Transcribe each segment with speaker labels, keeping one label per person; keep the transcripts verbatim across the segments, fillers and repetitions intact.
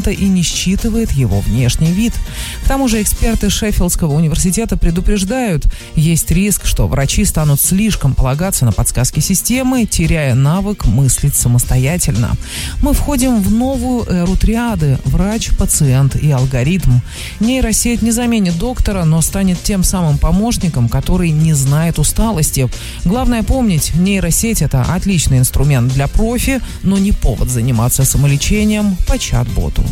Speaker 1: и не считывает его внешний вид. К тому же эксперты Шеффилдского университета предупреждают, есть риск, что врачи станут слишком полагаться на подсказки системы, теряя навык мыслить самостоятельно. Мы входим в новую эру триады – врач, пациент и алгоритм. Нейросеть не заменит доктора, но станет тем самым помощником, который не знает усталости. Главное помнить, нейросеть – это отличный инструмент для профи, но не повод заниматься самолечением по чат-боту.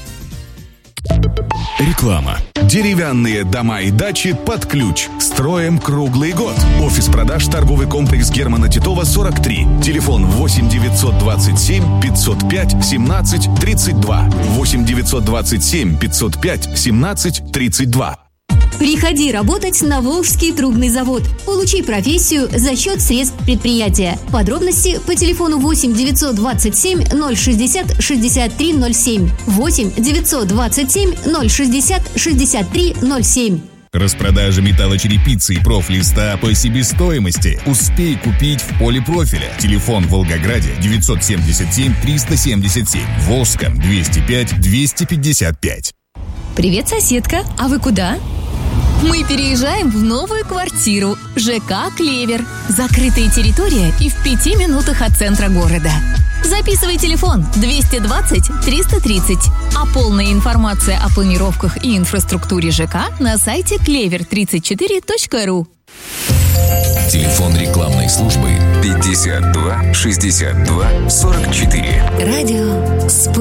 Speaker 2: Реклама. Деревянные дома и дачи под ключ. Строим круглый год. Офис продаж, торговый комплекс Германа Титова, сорок три. Телефон восемь девятьсот двадцать семь пятьсот пять семнадцать тридцать два. восемь девятьсот двадцать семь пятьсот пять семнадцать тридцать два.
Speaker 3: Приходи работать на Волжский трубный завод. Получи профессию за счет средств предприятия. Подробности по телефону восемь девятьсот двадцать семь ноль шестьдесят шестьдесят три ноль семь. восемь девятьсот двадцать семь ноль шестьдесят шестьдесят три ноль семь.
Speaker 4: Распродажа металлочерепицы и профлиста по себестоимости. Успей купить в поле профиля. Телефон в Волгограде девятьсот семьдесят семь триста семьдесят семь. В Волжском двести пять двести пятьдесят пять.
Speaker 5: Привет, соседка. А вы куда? Мы переезжаем в новую квартиру. ЖК «Клевер». Закрытая территория и в пяти минутах от центра города. Записывай телефон двести двадцать триста тридцать. А полная информация о планировках и инфраструктуре ЖК на сайте клевер тридцать четыре точка ру.
Speaker 6: Телефон рекламной службы пятьдесят два шестьдесят два сорок четыре.
Speaker 3: Радио